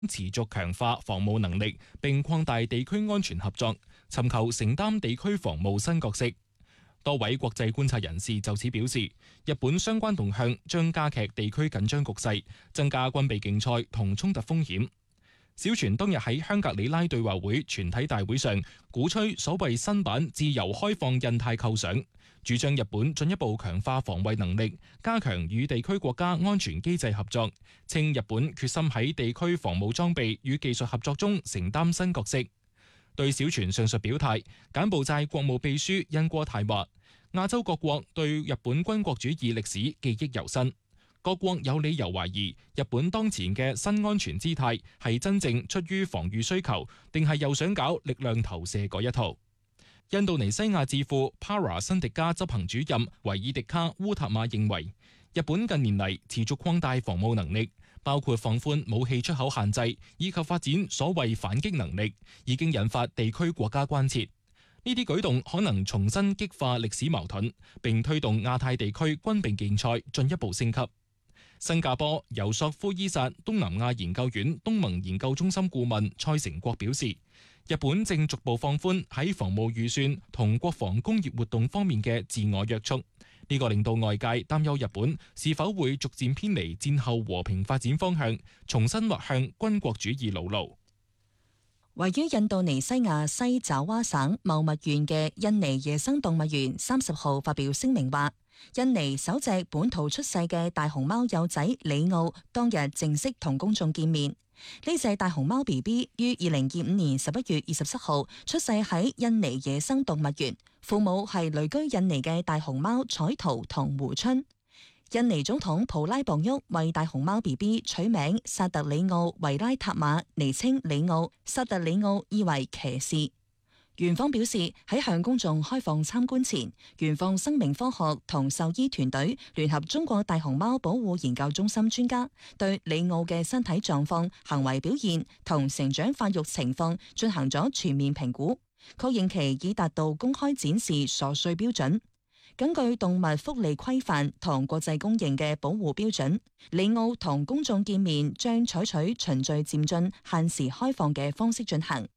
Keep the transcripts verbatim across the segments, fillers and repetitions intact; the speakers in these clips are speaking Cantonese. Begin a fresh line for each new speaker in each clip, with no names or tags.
持續強化防務能力，並擴大地區安全合作，尋求承擔地區防務新角色。多位國際觀察人士就此表示，日本相關動向將加劇地區緊張局勢，增加軍備競賽同衝突風險。小泉當日喺香格里拉對話會全體大會上鼓吹所謂新版自由開放印太構想，主張日本進一步強化防衛能力，加強與地區國家安全機制合作，稱日本決心喺地區防務裝備與技術合作中承擔新角色。對小泉上述表態，柬埔寨國務秘書恩戈泰話：亞洲各國對日本軍國主義歷史記憶猶新，各國有理由懷疑日本當前嘅新安全姿態係真正出於防禦需求，定係又想搞力量投射嗰一套。印度尼西亞智庫 Para 新迪加執行主任維爾迪卡烏塔馬認為，日本近年嚟持續擴大防務能力，包括放寬武器出口限制以及發展所謂反擊能力，已經引發地區國家關切。呢啲舉動可能重新激化歷史矛盾，並推動亞太地區軍備競賽進一步升級。新加坡尤索夫伊薩東南亞研究院東盟研究中心顧問蔡成國表示，日本正逐步放寬喺防務預算同國防工業活動方面嘅自我約束，呢個令到外界擔憂日本是否會逐漸偏離戰後和平發展方向，重新滑向軍國主義老路。
位於印度尼西亞西爪哇省茂密縣嘅印尼野生動物園三十號發表聲明話，印尼首隻本土出世嘅大熊貓幼仔里奧當日正式同公眾見面。呢隻大熊貓 B B 於二零二五年十一月二十七號出世喺印尼野生動物園，父母係旅居印尼嘅大熊貓彩桃同胡春。印尼總統普拉博沃為大熊貓 B B 取名薩特里奧維拉塔馬，昵稱里奧。薩特里奧意為騎士。園方表示，喺向公眾開放參觀前，園方生命科學同獸醫團隊聯合中國大熊貓保護研究中心專家，對里奧嘅身體狀況、行為表現同成長發育情況進行咗全面評估，確認其已達到公開展示所需標準。根據動物福利規範同國際公認嘅保護標準，里奧同公眾見面將採取循序漸進、限時開放嘅方式進行。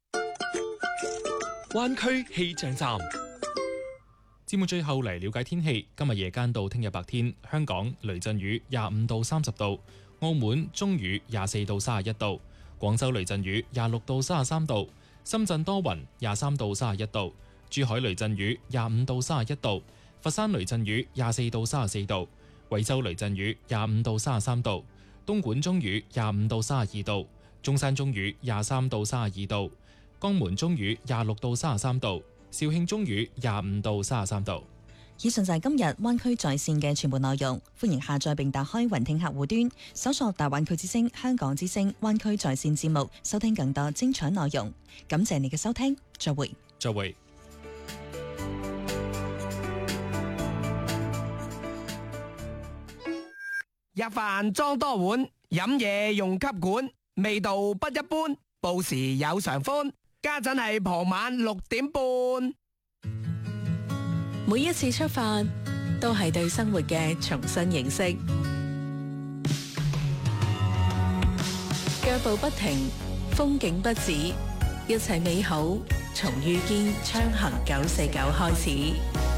灣區氣象站
節目最後嚟了解天氣。今日夜間到聽日白天，香港雷陣雨廿五到三十度，澳門中雨廿四到三十一度，廣州雷陣雨廿六到三十三度，深圳多雲廿三到三十一度，珠海雷陣雨廿五到三十一度，佛山雷陣雨廿四到三十四度，惠州雷陣雨廿五到三十三度，東莞中雨廿五到三十二度，中山中雨廿三到三十二度，江門中雨廿六到三十三度，肇慶中雨廿五到三十三度。
以上就係今日灣區在線嘅全部內容，歡迎下載並打開雲聽客戶端，搜索大灣區之聲、香港之聲、灣區在線節目，收聽更多精彩內容。感謝你嘅收聽，再會。
再會。
入飯裝多碗，飲嘢用吸管，味道不一般，報時有常歡。家陣係傍晚六點半。
每一次出發都係對生活嘅重新認識，腳步不停，風景不止，一切美好從遇見昌行九四九開始。